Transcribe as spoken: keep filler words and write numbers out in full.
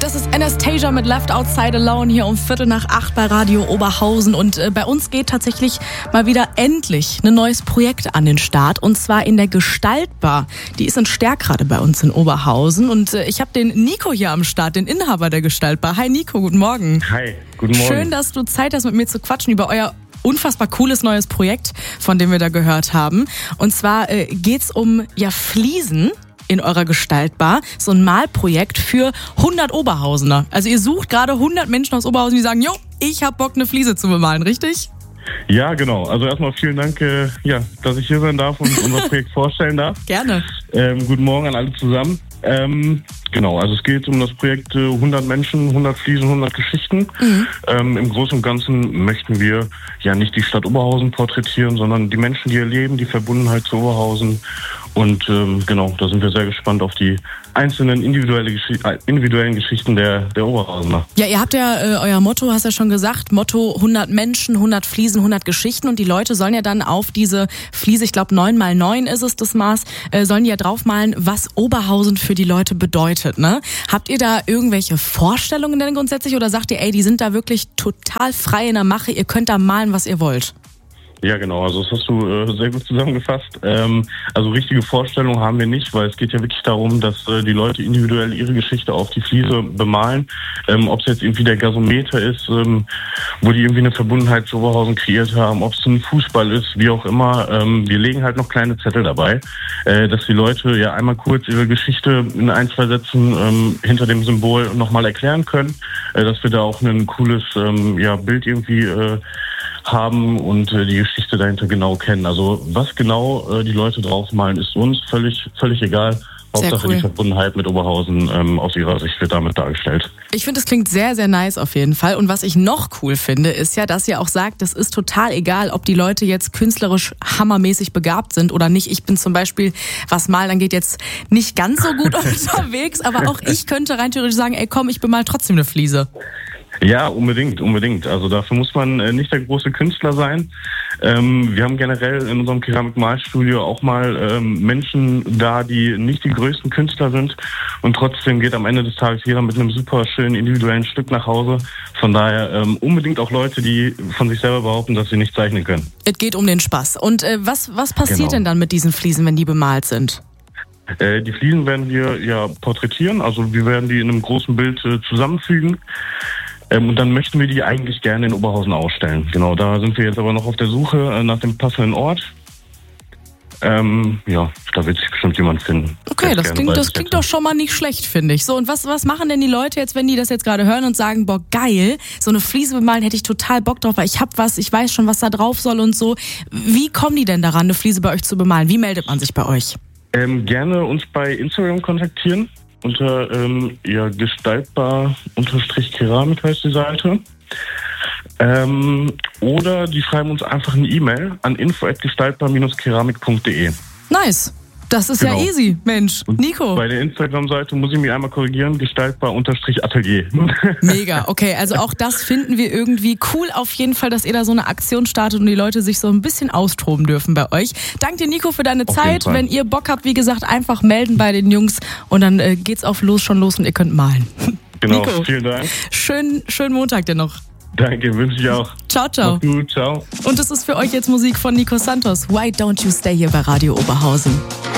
das ist Anastasia mit Left Outside Alone hier um Viertel nach acht bei Radio Oberhausen. Und äh, bei uns geht tatsächlich mal wieder endlich ein neues Projekt an den Start. Und zwar in der Gestaltbar. Die ist in Stärkrade bei uns in Oberhausen. Und äh, ich habe den Nico hier am Start, den Inhaber der Gestaltbar. Hi Nico, guten Morgen. Hi, guten Morgen. Schön, dass du Zeit hast, mit mir zu quatschen über euer unfassbar cooles neues Projekt, von dem wir da gehört haben. Und zwar äh, geht's um ja Fliesen in eurer Gestaltbar. So ein Malprojekt für hundert Oberhausener. Also ihr sucht gerade hundert Menschen aus Oberhausen, die sagen, jo, ich hab Bock, eine Fliese zu bemalen, richtig? Ja, genau. Also erstmal vielen Dank, äh, ja, dass ich hier sein darf und unser Projekt vorstellen darf. Gerne. Ähm, guten Morgen an alle zusammen. Ähm, genau, also es geht um das Projekt äh, hundert Menschen, hundert Fliesen, hundert Geschichten. Mhm. Ähm, Im Großen und Ganzen möchten wir ja nicht die Stadt Oberhausen porträtieren, sondern die Menschen, die hier leben, die Verbundenheit zu Oberhausen. Und ähm, genau, da sind wir sehr gespannt auf die einzelnen individuelle Gesch- äh, individuellen Geschichten der, der Oberhausener. Ja, ihr habt ja äh, euer Motto, hast ja schon gesagt, Motto hundert Menschen, hundert Fliesen, hundert Geschichten. Und die Leute sollen ja dann auf diese Fliese, ich glaube neun mal neun ist es das Maß, äh, sollen die ja draufmalen, was Oberhausen für die Leute bedeutet. Ne? Habt ihr da irgendwelche Vorstellungen denn grundsätzlich oder sagt ihr, ey, die sind da wirklich total frei in der Mache, ihr könnt da malen, was ihr wollt? Ja, genau, also das hast du äh, sehr gut zusammengefasst. Ähm, also richtige Vorstellungen haben wir nicht, weil es geht ja wirklich darum, dass äh, die Leute individuell ihre Geschichte auf die Fliese bemalen. Ähm, ob es jetzt irgendwie der Gasometer ist, ähm, wo die irgendwie eine Verbundenheit zu Oberhausen kreiert haben, ob es ein Fußball ist, wie auch immer. Ähm, wir legen halt noch kleine Zettel dabei, äh, dass die Leute ja einmal kurz ihre Geschichte in ein, zwei Sätzen ähm, hinter dem Symbol nochmal erklären können, äh, dass wir da auch ein cooles ähm, ja, Bild irgendwie äh, haben und äh, die Geschichte dahinter genau kennen. Also was genau äh, die Leute draufmalen, ist uns völlig völlig egal. Hauptsache cool. Die Verbundenheit mit Oberhausen ähm, aus ihrer Sicht wird damit dargestellt. Ich finde, es klingt sehr, sehr nice auf jeden Fall. Und was ich noch cool finde, ist ja, dass ihr auch sagt, das ist total egal, ob die Leute jetzt künstlerisch hammermäßig begabt sind oder nicht. Ich bin zum Beispiel, was malen angeht, jetzt nicht ganz so gut unterwegs, aber auch ich könnte rein theoretisch sagen, ey komm, ich bemal trotzdem eine Fliese. Ja, unbedingt, unbedingt. Also dafür muss man äh, nicht der große Künstler sein. Ähm, wir haben generell in unserem Keramikmalstudio auch mal ähm, Menschen da, die nicht die größten Künstler sind. Und trotzdem geht am Ende des Tages jeder mit einem super schönen individuellen Stück nach Hause. Von daher ähm, unbedingt auch Leute, die von sich selber behaupten, dass sie nicht zeichnen können. Es geht um den Spaß. Und äh, was, was passiert Genau. denn dann mit diesen Fliesen, wenn die bemalt sind? Äh, die Fliesen werden wir ja porträtieren. Also wir werden die in einem großen Bild äh, zusammenfügen. Ähm, und dann möchten wir die eigentlich gerne in Oberhausen ausstellen. Genau, da sind wir jetzt aber noch auf der Suche äh, nach dem passenden Ort. Ähm, ja, da wird sich bestimmt jemand finden. Okay, das klingt, das klingt doch schon mal nicht schlecht, finde ich. So, und was, was machen denn die Leute jetzt, wenn die das jetzt gerade hören und sagen, boah, geil, so eine Fliese bemalen hätte ich total Bock drauf, weil ich hab was, ich weiß schon, was da drauf soll und so. Wie kommen die denn daran, eine Fliese bei euch zu bemalen? Wie meldet man sich bei euch? Ähm, gerne uns bei Instagram kontaktieren. Unter ähm, ja, gestaltbar unterstrich Keramik heißt die Seite. Ähm, oder die schreiben uns einfach eine E-Mail an info at gestaltbar dash keramik punkt de. Nice. Das ist genau. Ja easy, Mensch. Und Nico. Bei der Instagram-Seite muss ich mich einmal korrigieren, gestaltbar unterstrich atelier. Mega, okay. Also auch das finden wir irgendwie cool. Auf jeden Fall, dass ihr da so eine Aktion startet und die Leute sich so ein bisschen austoben dürfen bei euch. Danke dir, Nico, für deine Auf Zeit. Wenn ihr Bock habt, wie gesagt, einfach melden bei den Jungs und dann äh, geht's auf los schon los und ihr könnt malen. Genau, Nico, vielen Dank. Schönen, schönen Montag dir noch. Danke, wünsche ich auch. Ciao, ciao. Mach's gut, ciao. Und das ist für euch jetzt Musik von Nico Santos. Why don't you stay hier bei Radio Oberhausen?